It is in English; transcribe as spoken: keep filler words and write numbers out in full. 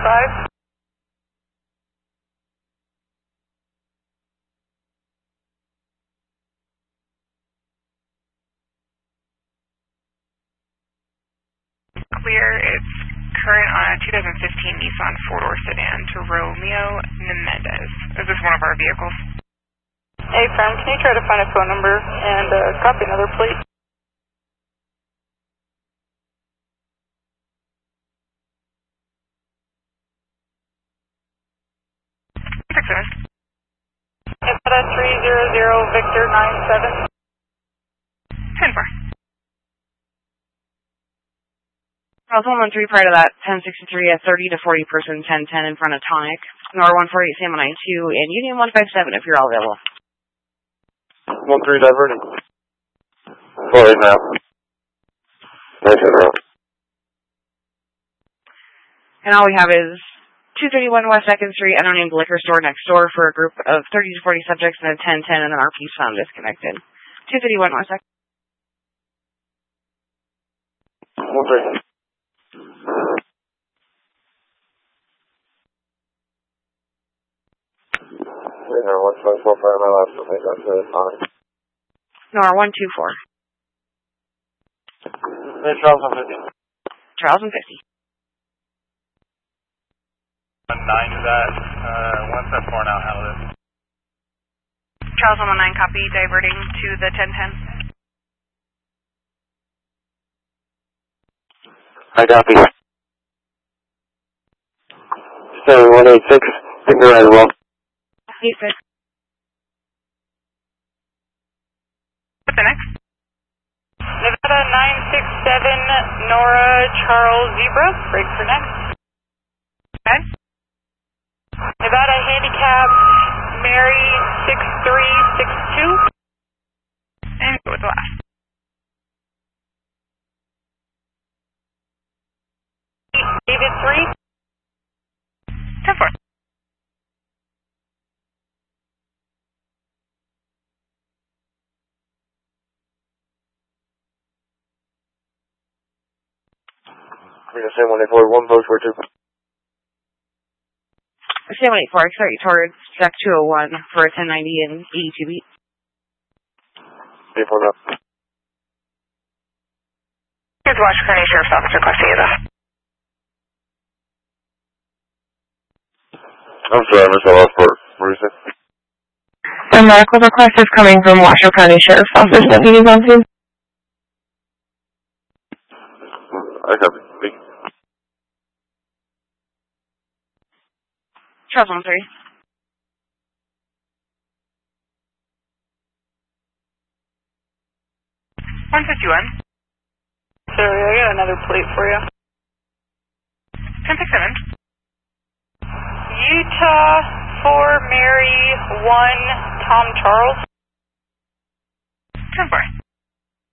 five. Clear. It's current on a two thousand fifteen Nissan four-door sedan to Romeo Nemendez. Is this one of our vehicles? Hey, firm, can you try to find a phone number and uh, copy another plate? Six seven. Nevada three zero zero Victor nine seven. Ten four. Charles one one three prior to that, ten sixty-three, a thirty to forty person, ten ten in front of Tonic. Nor one four eight, Sam nine two, and Union one five seven if you're all available. one three diverting. four eight now. Nice and rough. And all we have is two thirty-one West second Street, unnamed liquor store next door for a group of thirty to forty subjects and a ten ten and an R P sound disconnected. two thirty-one West second. one three. Yeah, one five four five my last, I think that's it. Fine. Nor one two four. Hey, Charles one fifty. Charles one fifty. one nine to that, uh, one seven four now, handle this. Charles one one nine, copy, diverting to the ten ten. I copy. seven one eight six, finger as well. eight six. What's the next? Nevada nine six seven Nora Charles Zebra, break for next. Okay. Nevada handicap Mary six three six two. And go with the last. David three. ten four. We're going to say one eight four, one post for two. Sam eight four, start towards Jack two oh one for a ten ninety and eighty-two beat. eight four now. Here's Washington County Sheriff's Office requesting you though. I'm sorry, I missed that last part. What did you say? The medical request is coming from Washoe County Sheriff's Office. That meeting's on scene. I copy. Thank you. Charles one three. one fifty-one. Sorry, I got another plate for you. ten sixty-seven. Utah four Mary one Tom Charles. ten four.